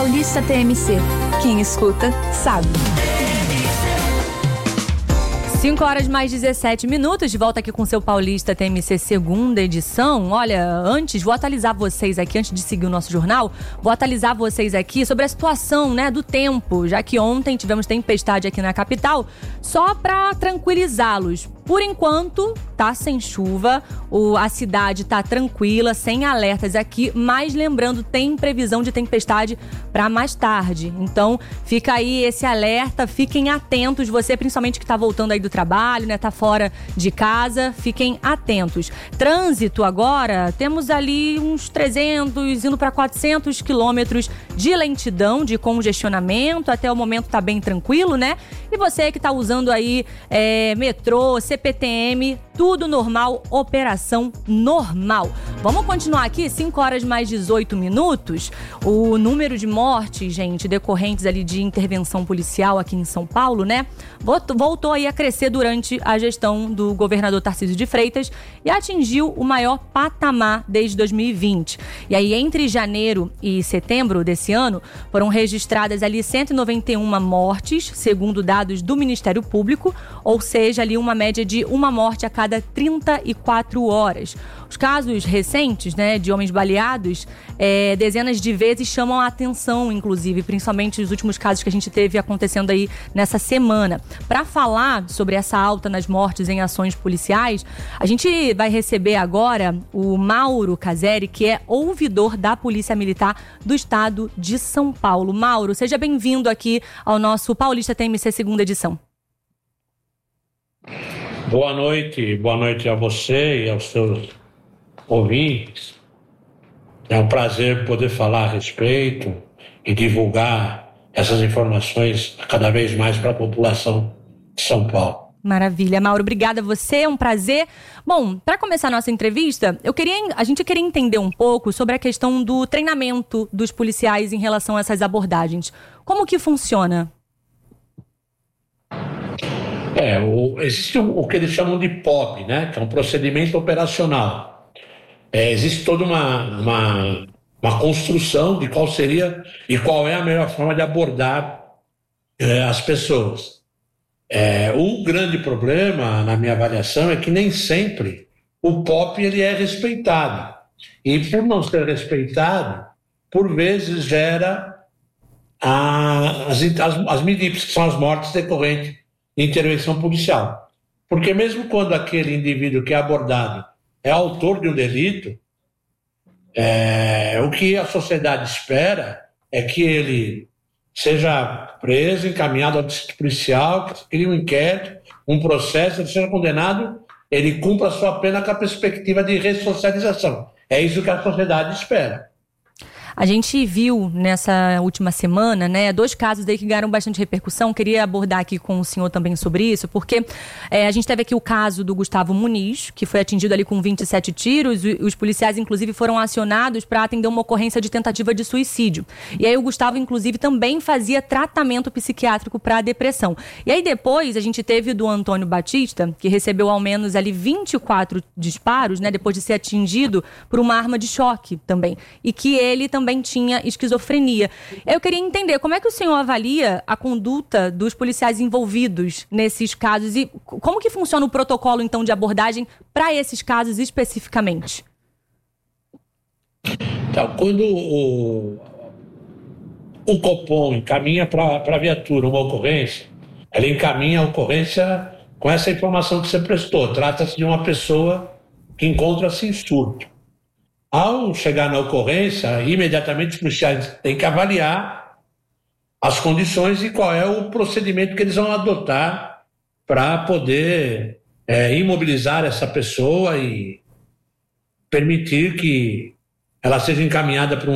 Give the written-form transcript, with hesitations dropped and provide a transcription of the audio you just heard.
Paulista TMC. Quem escuta, sabe. 5h mais 17, de volta aqui com o seu Paulista TMC, segunda edição. Olha, vou atualizar vocês aqui, antes de seguir o nosso jornal, vou atualizar vocês aqui sobre a situação, do tempo, já que ontem tivemos tempestade aqui na capital, só para tranquilizá-los. Por enquanto, tá sem chuva, a cidade tá tranquila, sem alertas aqui, mas lembrando, tem previsão de tempestade para mais tarde. Então, fica aí esse alerta, fiquem atentos, você principalmente que tá voltando aí do trabalho, tá fora de casa, fiquem atentos. Trânsito agora, temos ali uns 300, indo para 400 quilômetros de lentidão, de congestionamento, até o momento tá bem tranquilo, E você que tá usando aí metrô, CPTM, tudo normal, operação normal. Vamos continuar aqui, 5h mais 18. O número de mortes, gente, decorrentes ali de intervenção policial aqui em São Paulo, voltou aí a crescer durante a gestão do governador Tarcísio de Freitas e atingiu o maior patamar desde 2020. E aí, entre janeiro e setembro desse ano, foram registradas ali 191 mortes, segundo dados do Ministério Público, ou seja, ali uma média de uma morte a cada 34 horas. Os casos recentes, de homens baleados, dezenas de vezes chamam a atenção, inclusive, principalmente os últimos casos que a gente teve acontecendo aí nessa semana. Para falar sobre essa alta nas mortes em ações policiais, a gente vai receber agora o Mauro Caseri, que é ouvidor da Polícia Militar do Estado de São Paulo. Mauro, seja bem-vindo aqui ao nosso Paulista TMC segunda edição. Boa noite a você e aos seus ouvintes. É um prazer poder falar a respeito e divulgar essas informações cada vez mais para a população de São Paulo. Maravilha, Mauro, obrigada a você, é um prazer. Bom, para começar a nossa entrevista, a gente queria entender um pouco sobre a questão do treinamento dos policiais em relação a essas abordagens. Como que funciona? Existe o que eles chamam de POP, que é um procedimento operacional. Existe toda uma construção de qual seria e qual é a melhor forma de abordar as pessoas. O grande problema, na minha avaliação, é que nem sempre o POP ele é respeitado. E por não ser respeitado, por vezes gera as MIDIPs, que são as mortes decorrentes de intervenção policial. Porque mesmo quando aquele indivíduo que é abordado é autor de um delito, o que a sociedade espera é que ele seja preso, encaminhado ao distrito policial, que crie um inquérito, um processo, ele seja condenado, ele cumpra a sua pena com a perspectiva de ressocialização. É isso que a sociedade espera. A gente viu nessa última semana, 2 casos aí que ganharam bastante repercussão. Queria abordar aqui com o senhor também sobre isso, porque a gente teve aqui o caso do Gustavo Muniz, que foi atingido ali com 27 tiros. Os policiais, inclusive, foram acionados para atender uma ocorrência de tentativa de suicídio. E aí o Gustavo, inclusive, também fazia tratamento psiquiátrico para a depressão. E aí depois a gente teve do Antônio Batista, que recebeu ao menos ali 24 disparos, depois de ser atingido por uma arma de choque também. E que ele também tinha esquizofrenia. Eu queria entender como é que o senhor avalia a conduta dos policiais envolvidos nesses casos e como que funciona o protocolo, então, de abordagem para esses casos especificamente? Então, quando o Copom encaminha para a viatura uma ocorrência, ela encaminha a ocorrência com essa informação que você prestou. Trata-se de uma pessoa que encontra-se em surto. Ao chegar na ocorrência, imediatamente os policiais têm que avaliar as condições e qual é o procedimento que eles vão adotar para poder imobilizar essa pessoa e permitir que ela seja encaminhada para